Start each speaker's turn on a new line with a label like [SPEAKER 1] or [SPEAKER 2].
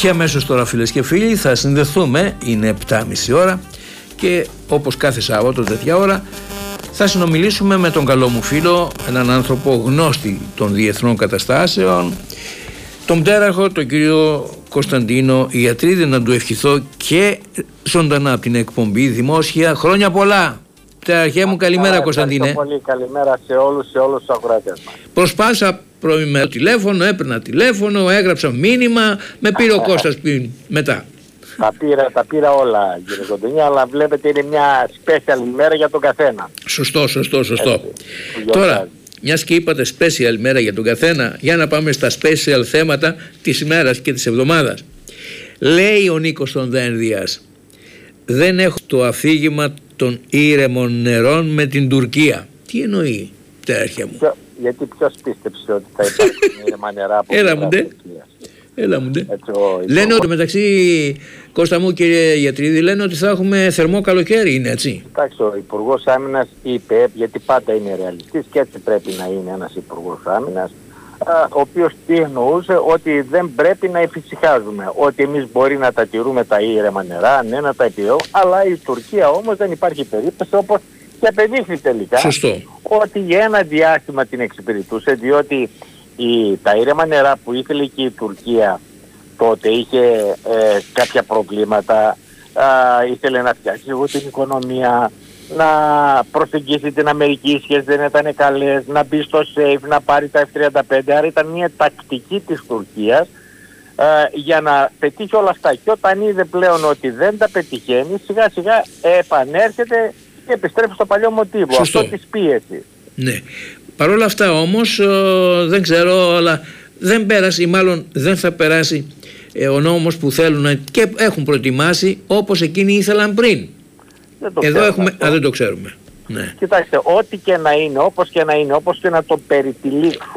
[SPEAKER 1] Και αμέσως τώρα, φίλες και φίλοι, θα συνδεθούμε, είναι 7.30 ώρα και όπως κάθε Σάββατο τέτοια ώρα θα συνομιλήσουμε με τον καλό μου φίλο, έναν άνθρωπο γνώστη των διεθνών καταστάσεων, τον πτέραρχο, τον κύριο Κωνσταντίνο Ιατρίδη, να του ευχηθώ και ζωντανά από την εκπομπή δημόσια χρόνια πολλά. Πτέραρχέ μου, καλημέρα Κωνσταντίνε.
[SPEAKER 2] Πολύ καλημέρα σε όλους τους ακροατές μας.
[SPEAKER 1] Προσπάσα με τηλέφωνο, έπαιρνα τηλέφωνο, έγραψα μήνυμα, με πήρε ο Κώστας μετά.
[SPEAKER 2] Τα πήρα όλα, κύριε Κοντονιά, αλλά βλέπετε είναι μια special ημέρα για τον καθένα.
[SPEAKER 1] Σωστό.
[SPEAKER 2] Έτσι,
[SPEAKER 1] Τώρα, μιας και είπατε special ημέρα για τον καθένα, για να πάμε στα special θέματα της ημέρας και της εβδομάδας. Λέει ο Νίκος των Δένδιας, δεν έχω το αφήγημα των ήρεμων νερών με την Τουρκία. Τι εννοεί, πτέραρχια μου?
[SPEAKER 2] Γιατί ποιος πίστεψε ότι θα υπάρχουν ήρεμα νερά από την Τουρκία?
[SPEAKER 1] Έλα μου ντε. Λένε ότι μεταξύ, Κώστα μου κύριε Γιατρίδη, λένε ότι θα έχουμε θερμό καλοκαίρι, είναι έτσι?
[SPEAKER 2] Εντάξει, ο Υπουργός Άμυνας είπε, γιατί πάντα είναι ρεαλιστής και έτσι πρέπει να είναι ένας Υπουργός Άμυνας, ο οποίος τι εννοούσε, ότι δεν πρέπει να εφησυχάζουμε, ότι εμείς μπορεί να τα τηρούμε τα ήρεμα νερά, ναι, να τα επιβεβαιώ, αλλά η Τουρκία όμως δεν υπάρχει περίπτωση, όπως και απεδείχθη τελικά.
[SPEAKER 1] Σωστό.
[SPEAKER 2] Ότι για ένα διάστημα την εξυπηρετούσε, διότι τα ήρεμα νερά που ήθελε και η Τουρκία τότε είχε κάποια προβλήματα, ήθελε να φτιάξει λίγο την οικονομία, να προσεγγίσει την Αμερική, οι σχέσεις δεν ήταν καλές, να μπει στο safe, να πάρει τα F-35, άρα ήταν μια τακτική της Τουρκίας για να πετύχει όλα αυτά. Και όταν είδε πλέον ότι δεν τα πετυχαίνει, σιγά σιγά επανέρχεται και επιστρέφει στο παλιό μοτίβο, αυτό της πίεσης.
[SPEAKER 1] Ναι. Παρ' όλα αυτά όμως δεν ξέρω, αλλά δεν πέρασε ή μάλλον δεν θα περάσει ο νόμος που θέλουν και έχουν προετοιμάσει όπως εκείνοι ήθελαν πριν. Εδώ έχουμε, δεν το ξέρουμε. Ναι.
[SPEAKER 2] Κοιτάξτε, ό,τι και να είναι, όπως και να είναι, όπως και να το περιτυλίξουν,